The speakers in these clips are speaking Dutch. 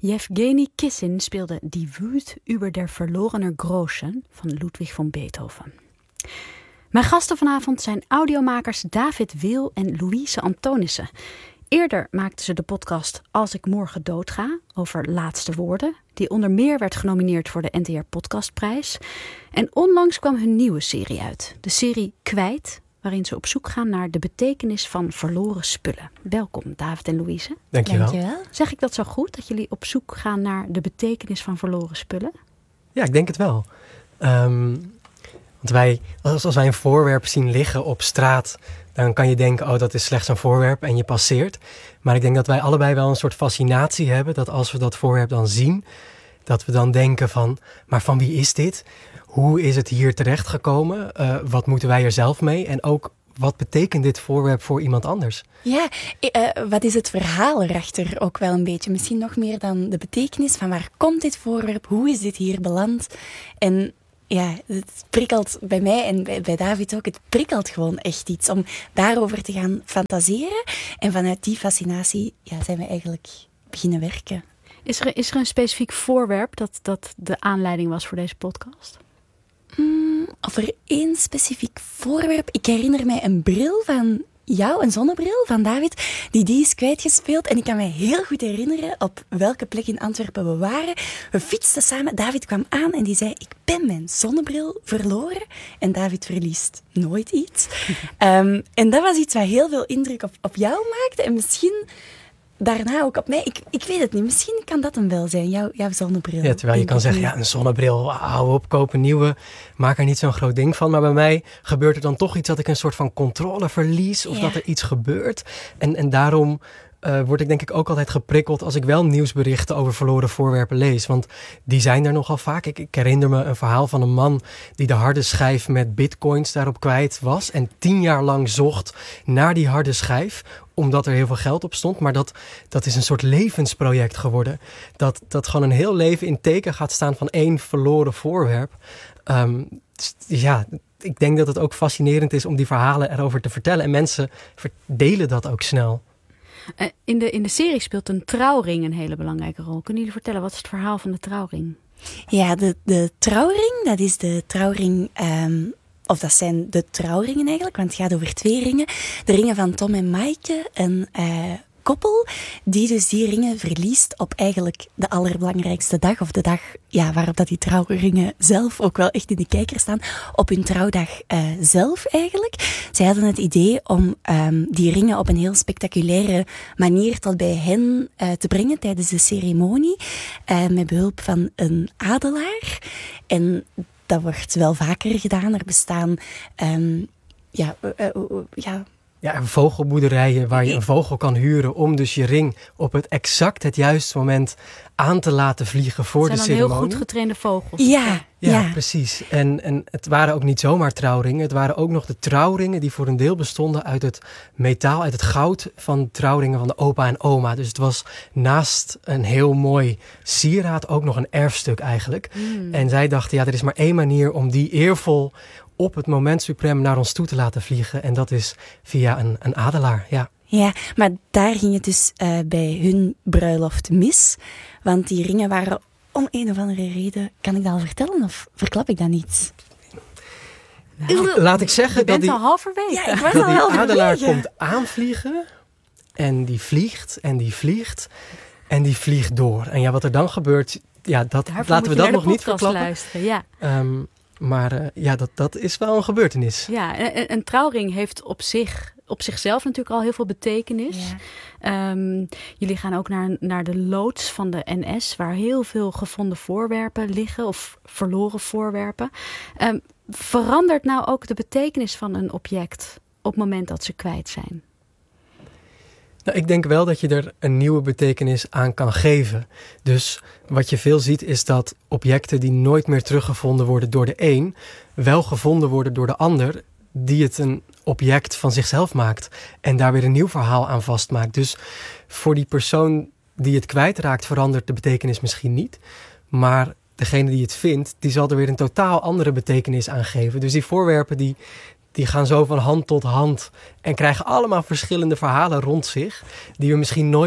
Yevgeny Kissin speelde Die Wut über der verlorener Groschen van Ludwig van Beethoven. Mijn gasten vanavond zijn audiomakers David Wil en Louise Antonissen. Eerder maakten ze de podcast Als ik morgen doodga over laatste woorden, die onder meer werd genomineerd voor de NTR Podcastprijs. En onlangs kwam hun nieuwe serie uit, de serie Kwijt, waarin ze op zoek gaan naar de betekenis van verloren spullen. Welkom, David en Louise. Dankjewel. Zeg ik dat zo goed, dat jullie op zoek gaan naar de betekenis van verloren spullen? Ja, ik denk het wel. Want als wij een voorwerp zien liggen op straat, dan kan je denken, oh, dat is slechts een voorwerp en je passeert. Maar ik denk dat wij allebei wel een soort fascinatie hebben, dat als we dat voorwerp dan zien, dat we dan denken van, maar van wie is dit? Hoe is het hier terechtgekomen? Wat moeten wij er zelf mee? En ook, wat betekent dit voorwerp voor iemand anders? Ja, wat is het verhaal erachter ook wel een beetje? Misschien nog meer dan de betekenis van waar komt dit voorwerp? Hoe is dit hier beland? En ja, het prikkelt bij mij en bij David ook. Het prikkelt gewoon echt iets om daarover te gaan fantaseren. En vanuit die fascinatie zijn we eigenlijk beginnen werken. Is er een specifiek voorwerp dat de aanleiding was voor deze podcast? Over één specifiek voorwerp. Ik herinner mij een bril van jou, een zonnebril van David, die is kwijtgespeeld. En ik kan mij heel goed herinneren op welke plek in Antwerpen we waren. We fietsten samen. David kwam aan en die zei, ik ben mijn zonnebril verloren. En David verliest nooit iets. En dat was iets wat heel veel indruk op jou maakte. En misschien daarna ook op mij. Ik weet het niet. Misschien kan dat hem wel zijn, jouw zonnebril. Ja, terwijl je kan zeggen, ja, een zonnebril, hou op, koop een nieuwe. Maak er niet zo'n groot ding van. Maar bij mij gebeurt er dan toch iets dat ik een soort van controle verlies. Of dat er iets gebeurt. En daarom word ik denk ik ook altijd geprikkeld als ik wel nieuwsberichten over verloren voorwerpen lees. Want die zijn er nogal vaak. Ik herinner me een verhaal van een man die de harde schijf met bitcoins daarop kwijt was. En 10 jaar lang zocht naar die harde schijf, omdat er heel veel geld op stond. Maar dat is een soort levensproject geworden. Dat gewoon een heel leven in teken gaat staan van één verloren voorwerp. Dus ja, ik denk dat het ook fascinerend is om die verhalen erover te vertellen. En mensen delen dat ook snel. In de serie speelt een trouwring een hele belangrijke rol. Kunnen jullie vertellen, wat is het verhaal van de trouwring? Ja, de trouwring, dat is de trouwring, of dat zijn de trouwringen eigenlijk, want het gaat over 2 ringen. De ringen van Tom en Maaike, een koppel, die dus die ringen verliest op eigenlijk de allerbelangrijkste dag, of de dag waarop dat die trouwringen zelf ook wel echt in de kijker staan, op hun trouwdag zelf eigenlijk. Zij hadden het idee om die ringen op een heel spectaculaire manier tot bij hen te brengen tijdens de ceremonie, met behulp van een adelaar. En dat wordt wel vaker gedaan. Er bestaan vogelboerderijen waar je een vogel kan huren om dus je ring op het juiste moment aan te laten vliegen voor de ceremonie. Het zijn dan heel goed getrainde vogels. Ja, precies. En het waren ook niet zomaar trouwringen. Het waren ook nog de trouwringen die voor een deel bestonden uit het metaal, uit het goud van trouwringen van de opa en oma. Dus het was naast een heel mooi sieraad ook nog een erfstuk eigenlijk. En zij dachten, er is maar één manier om die eervol op het moment suprem naar ons toe te laten vliegen. En dat is via een adelaar, ja. Ja, maar daar ging het dus bij hun bruiloft mis. Want die ringen waren om een of andere reden... Kan ik dat al vertellen of verklap ik dat niet? Laat ik zeggen dat die al halverwege. Dat die adelaar komt aanvliegen en die vliegt en die vliegt en die vliegt door. En wat er dan gebeurt, laten we dat nog niet verklappen. Luisteren, ja. Maar dat is wel een gebeurtenis. Ja, een trouwring heeft op zichzelf natuurlijk al heel veel betekenis. Ja. Jullie gaan ook naar de loods van de NS, waar heel veel gevonden voorwerpen liggen of verloren voorwerpen. Verandert nou ook de betekenis van een object op het moment dat ze kwijt zijn? Nou, ik denk wel dat je er een nieuwe betekenis aan kan geven. Dus wat je veel ziet is dat objecten die nooit meer teruggevonden worden door de een, wel gevonden worden door de ander, die het een object van zichzelf maakt en daar weer een nieuw verhaal aan vastmaakt. Dus voor die persoon die het kwijtraakt verandert de betekenis misschien niet, maar degene die het vindt, die zal er weer een totaal andere betekenis aan geven. Dus die voorwerpen die gaan zo van hand tot hand en krijgen allemaal verschillende verhalen rond zich, die we misschien nooit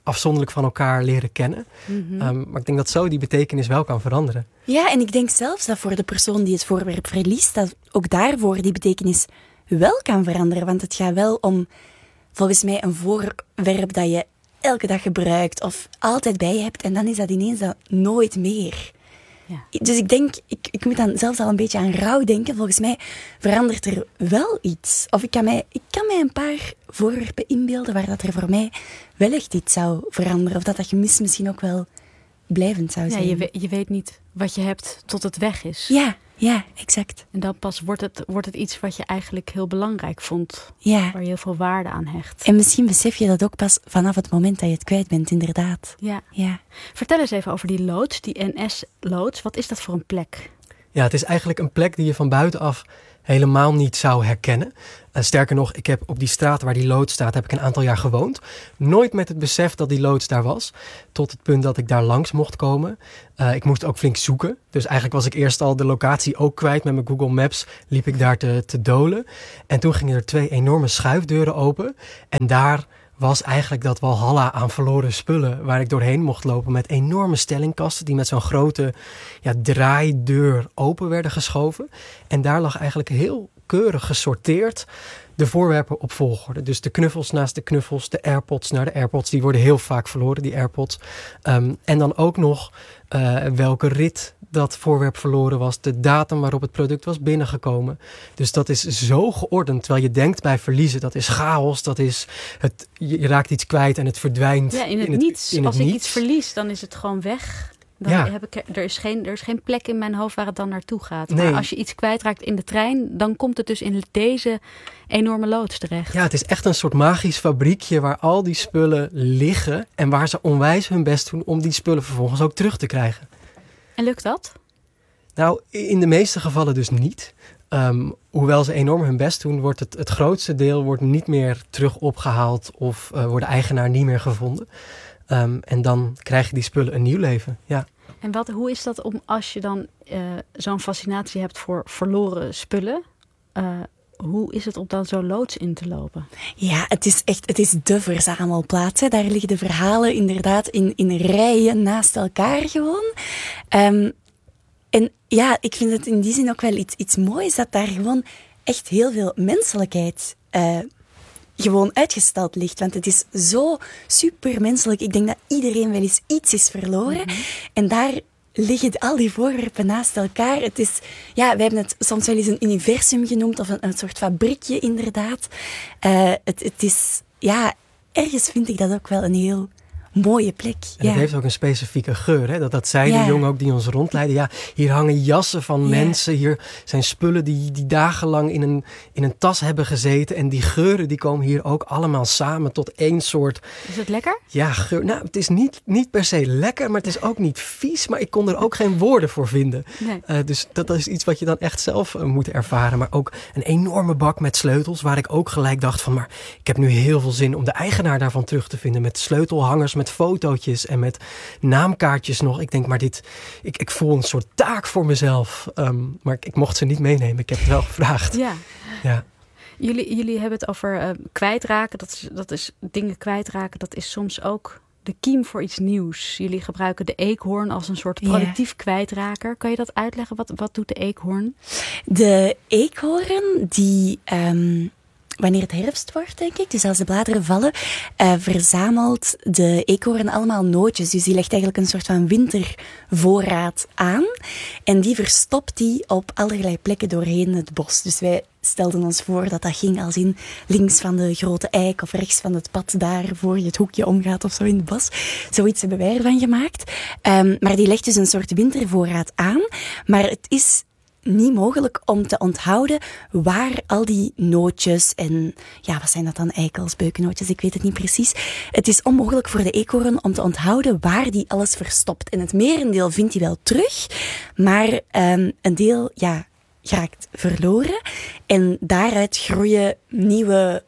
afzonderlijk van elkaar leren kennen. Maar ik denk dat zo die betekenis wel kan veranderen. Ja, en ik denk zelfs dat voor de persoon die het voorwerp verliest, dat ook daarvoor die betekenis wel kan veranderen. Want het gaat wel om, volgens mij, een voorwerp dat je elke dag gebruikt of altijd bij je hebt. En dan is dat ineens dat nooit meer. Ja. Dus ik denk, ik moet dan zelfs al een beetje aan rouw denken. Volgens mij verandert er wel iets. Of ik kan mij een paar voorwerpen inbeelden waar dat er voor mij wel echt iets zou veranderen. Of dat gemis misschien ook wel blijvend zou zijn. Ja, je weet niet wat je hebt tot het weg is. Ja, exact. En dan pas wordt het iets wat je eigenlijk heel belangrijk vond. Ja. Waar je heel veel waarde aan hecht. En misschien besef je dat ook pas vanaf het moment dat je het kwijt bent, inderdaad. Ja. Vertel eens even over die loods, die NS-loods. Wat is dat voor een plek? Ja, het is eigenlijk een plek die je van buitenaf helemaal niet zou herkennen. Sterker nog, ik heb op die straat waar die loods staat, heb ik een aantal jaar gewoond. Nooit met het besef dat die loods daar was. Tot het punt dat ik daar langs mocht komen. Ik moest ook flink zoeken. Dus eigenlijk was ik eerst al de locatie ook kwijt. Met mijn Google Maps liep ik daar te dolen. En toen gingen er 2 enorme schuifdeuren open. En daar was eigenlijk dat walhalla aan verloren spullen waar ik doorheen mocht lopen met enorme stellingkasten die met zo'n grote draaideur open werden geschoven. En daar lag eigenlijk heel keurig gesorteerd de voorwerpen op volgorde. Dus de knuffels naast de knuffels, de AirPods naar de AirPods, die worden heel vaak verloren, die AirPods. En dan ook nog welke rit dat voorwerp verloren was, de datum waarop het product was binnengekomen. Dus dat is zo geordend, terwijl je denkt bij verliezen, dat is chaos, dat is je raakt iets kwijt en het verdwijnt. Ja, in het niets. Als ik iets verlies, dan is het gewoon weg. Dan er is geen plek in mijn hoofd waar het dan naartoe gaat. Nee. Maar als je iets kwijtraakt in de trein, dan komt het dus in deze enorme loods terecht. Ja, het is echt een soort magisch fabriekje waar al die spullen liggen en waar ze onwijs hun best doen om die spullen vervolgens ook terug te krijgen. En lukt dat? Nou, in de meeste gevallen dus niet. Hoewel ze enorm hun best doen, wordt het grootste deel wordt niet meer terug opgehaald of wordt de eigenaar niet meer gevonden. En dan krijgen die spullen een nieuw leven, ja. En hoe is dat als je dan zo'n fascinatie hebt voor verloren spullen? Hoe is het om dan zo'n loods in te lopen? Ja, het is de verzamelplaats. Hè. Daar liggen de verhalen inderdaad in rijen naast elkaar gewoon. En ja, ik vind het in die zin ook wel iets moois dat daar gewoon echt heel veel menselijkheid gewoon uitgestald ligt. Want het is zo supermenselijk. Ik denk dat iedereen wel eens iets is verloren. Mm-hmm. En daar liggen al die voorwerpen naast elkaar. Het is, wij hebben het soms wel eens een universum genoemd of een soort fabriekje inderdaad. Het is, ergens vind ik dat ook wel een heel mooie plek. En het heeft ook een specifieke geur. Hè? Dat zei de jongen ook die ons rondleidde. Ja, hier hangen jassen van mensen. Hier zijn spullen die dagenlang in een tas hebben gezeten. En die geuren die komen hier ook allemaal samen tot één soort... Is het lekker? Ja, geur. Nou, het is niet per se lekker, maar het is ook niet vies. Maar ik kon er ook geen woorden voor vinden. Nee. Dus dat is iets wat je dan echt zelf moet ervaren. Maar ook een enorme bak met sleutels. Waar ik ook gelijk dacht van, maar ik heb nu heel veel zin om de eigenaar daarvan terug te vinden. Met sleutelhangers, met fotootjes en met naamkaartjes nog. Ik denk, maar ik voel een soort taak voor mezelf. Maar ik mocht ze niet meenemen. Ik heb het wel gevraagd. Ja. Jullie hebben het over kwijtraken. Dat is dingen kwijtraken. Dat is soms ook de kiem voor iets nieuws. Jullie gebruiken de eekhoorn als een soort productief kwijtraker. Kan je dat uitleggen? Wat doet de eekhoorn? De eekhoorn die... wanneer het herfst wordt, denk ik, dus als de bladeren vallen, verzamelt de eekhoorn allemaal nootjes. Dus die legt eigenlijk een soort van wintervoorraad aan. En die verstopt die op allerlei plekken doorheen het bos. Dus wij stelden ons voor dat ging als in links van de grote eik of rechts van het pad daar voor je het hoekje omgaat of zo in het bos. Zoiets hebben wij ervan gemaakt. Maar die legt dus een soort wintervoorraad aan. Maar het is niet mogelijk om te onthouden waar al die nootjes en wat zijn dat dan, eikels, beukennootjes, ik weet het niet precies. Het is onmogelijk voor de eekhoorn om te onthouden waar die alles verstopt. En het merendeel vindt hij wel terug, maar een deel geraakt verloren. En daaruit groeien nieuwe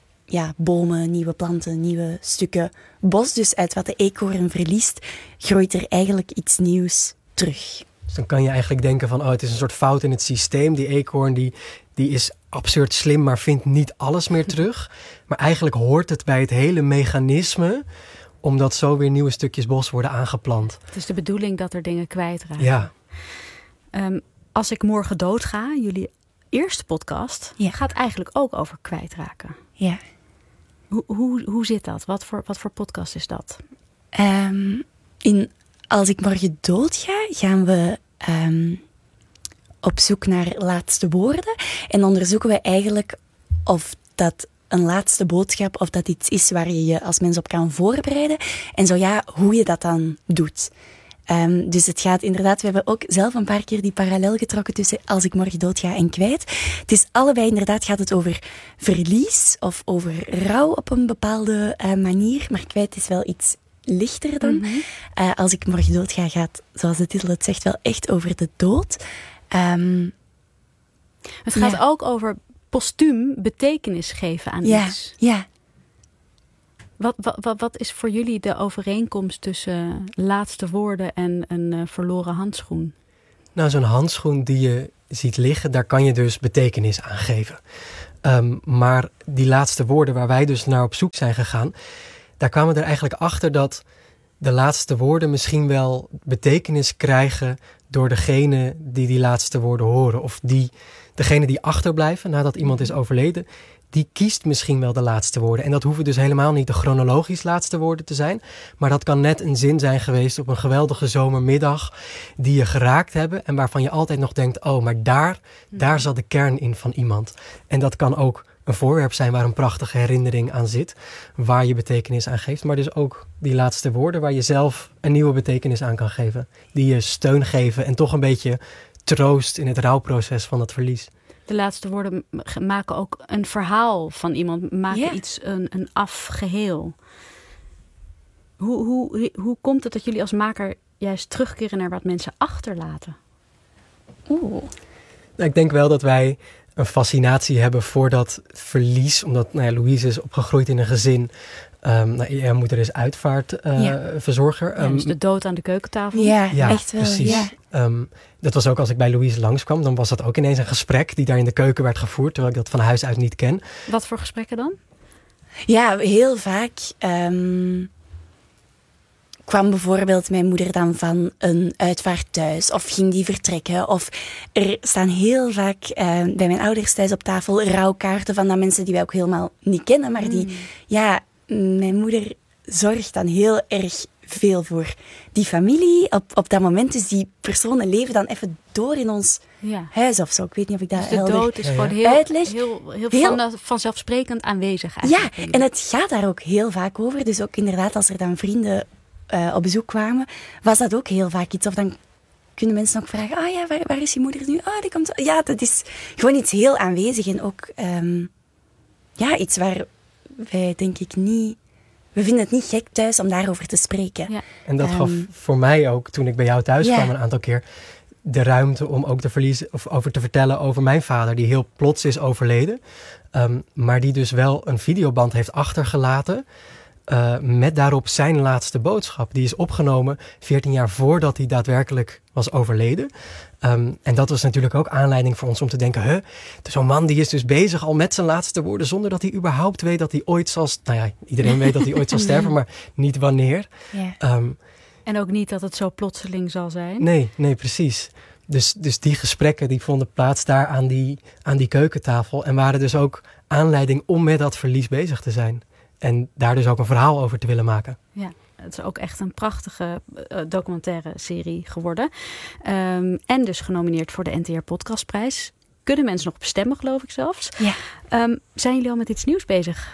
bomen, nieuwe planten, nieuwe stukken bos. Dus uit wat de eekhoorn verliest, groeit er eigenlijk iets nieuws terug. Dus dan kan je eigenlijk denken van, het is een soort fout in het systeem. Die eekhoorn die is absurd slim, maar vindt niet alles meer terug. Maar eigenlijk hoort het bij het hele mechanisme omdat zo weer nieuwe stukjes bos worden aangeplant. Het is de bedoeling dat er dingen kwijtraken. Ja. Als ik morgen doodga, jullie eerste podcast, gaat eigenlijk ook over kwijtraken. Ja. Hoe zit dat? Wat voor podcast is dat? Als ik morgen doodga, gaan we op zoek naar laatste woorden. En onderzoeken we eigenlijk of dat een laatste boodschap, of dat iets is waar je je als mens op kan voorbereiden. En zo ja, hoe je dat dan doet. Dus het gaat inderdaad, we hebben ook zelf een paar keer die parallel getrokken tussen als ik morgen doodga en kwijt. Het is allebei inderdaad, gaat het over verlies of over rouw op een bepaalde manier. Maar kwijt is wel iets lichter dan. Mm-hmm. Als ik morgen doodga, gaat, zoals de titel het zegt, wel echt over de dood. Het gaat ook over postuum betekenis geven aan iets. Ja. Wat is voor jullie de overeenkomst tussen laatste woorden en een verloren handschoen? Nou, zo'n handschoen die je ziet liggen, daar kan je dus betekenis aan geven. Maar die laatste woorden waar wij dus naar op zoek zijn gegaan, daar kwamen we er eigenlijk achter dat de laatste woorden misschien wel betekenis krijgen door degene die laatste woorden horen. Of degene die achterblijven nadat iemand is overleden, die kiest misschien wel de laatste woorden. En dat hoeven dus helemaal niet de chronologisch laatste woorden te zijn. Maar dat kan net een zin zijn geweest op een geweldige zomermiddag die je geraakt hebben en waarvan je altijd nog denkt, oh, maar daar zat de kern in van iemand. En dat kan ook een voorwerp zijn waar een prachtige herinnering aan zit, waar je betekenis aan geeft. Maar dus ook die laatste woorden waar je zelf een nieuwe betekenis aan kan geven. Die je steun geven en toch een beetje troost in het rouwproces van het verlies. De laatste woorden maken ook een verhaal van iemand, maken iets een afgeheel. Hoe komt het dat jullie als maker juist terugkeren naar wat mensen achterlaten? Nou, ik denk wel dat wij een fascinatie hebben voor dat verlies. Omdat Louise is opgegroeid in een gezin. Jouw moeder is uitvaartverzorger. Dus de dood aan de keukentafel. Ja, echt wel. Precies. Ja. Dat was ook als ik bij Louise langskwam. Dan was dat ook ineens een gesprek die daar in de keuken werd gevoerd. Terwijl ik dat van huis uit niet ken. Wat voor gesprekken dan? Ja, heel vaak kwam bijvoorbeeld mijn moeder dan van een uitvaart thuis of ging die vertrekken. Of er staan heel vaak bij mijn ouders thuis op tafel rouwkaarten van mensen die wij ook helemaal niet kennen. Maar mijn moeder zorgt dan heel erg veel voor die familie op dat moment. Dus die personen leven dan even door in ons huis of zo. Ik weet niet of ik dat dus de dood is gewoon uitleg. Heel vanzelfsprekend aanwezig eigenlijk. Ja, en het gaat daar ook heel vaak over. Dus ook inderdaad, als er dan vrienden op bezoek kwamen, was dat ook heel vaak iets. Of dan kunnen mensen ook vragen, waar is je moeder nu? Die komt zo. Ja, dat is gewoon iets heel aanwezig. En ook iets waar wij denk ik niet... We vinden het niet gek thuis om daarover te spreken. Ja. En dat gaf voor mij ook, toen ik bij jou thuis kwam een aantal keer, de ruimte om ook over te vertellen over mijn vader, die heel plots is overleden. Maar die dus wel een videoband heeft achtergelaten met daarop zijn laatste boodschap. Die is opgenomen 14 jaar voordat hij daadwerkelijk was overleden. En dat was natuurlijk ook aanleiding voor ons om te denken, zo'n man die is dus bezig al met zijn laatste woorden zonder dat hij überhaupt weet dat hij ooit zal... iedereen weet dat hij ooit zal sterven, maar niet wanneer. Ja. En ook niet dat het zo plotseling zal zijn. Nee, precies. Dus die gesprekken die vonden plaats daar aan die keukentafel en waren dus ook aanleiding om met dat verlies bezig te zijn. En daar dus ook een verhaal over te willen maken. Ja, het is ook echt een prachtige documentaire serie geworden. En dus genomineerd voor de NTR Podcastprijs. Kunnen mensen nog bestemmen, geloof ik zelfs. Ja. Zijn jullie al met iets nieuws bezig?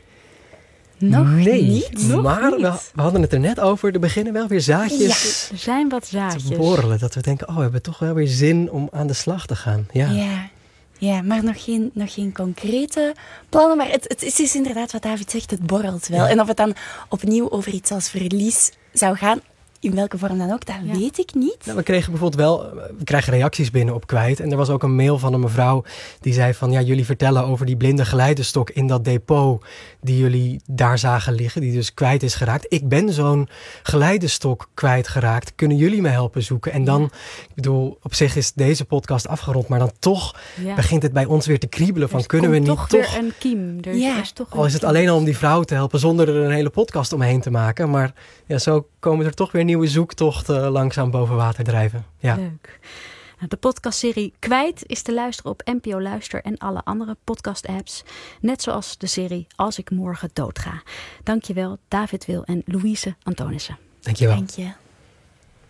Nog niet. Maar we hadden het er net over. Er beginnen wel weer zaadjes. Ja, er zijn wat zaadjes. Te borrelen. Dat we denken, we hebben toch wel weer zin om aan de slag te gaan. Ja, maar nog geen concrete plannen. Maar het is inderdaad wat David zegt, het borrelt wel. Ja. En of het dan opnieuw over iets als verlies zou gaan, in welke vorm dan ook, dat weet ik niet. Nou, we kregen bijvoorbeeld we krijgen reacties binnen op Kwijt. En er was ook een mail van een mevrouw die zei van, ja, jullie vertellen over die blinde geleidestok in dat depot die jullie daar zagen liggen, die dus kwijt is geraakt. Ik ben zo'n geleidestok kwijtgeraakt. Kunnen jullie me helpen zoeken? En dan, ik bedoel, op zich is deze podcast afgerond, maar dan toch begint het bij ons weer te kriebelen van, kunnen we niet toch weer een kiem. Is toch al is het alleen al om die vrouw te helpen zonder er een hele podcast omheen te maken. Maar ja, zo komen er toch weer nieuwe zoektochten langzaam boven water drijven. Ja. Leuk. Nou, de podcastserie Kwijt is te luisteren op NPO Luister en alle andere podcast-apps. Net zoals de serie Als ik morgen doodga. Dankjewel David Wil en Louise Antonissen. Dankjewel. Dank je.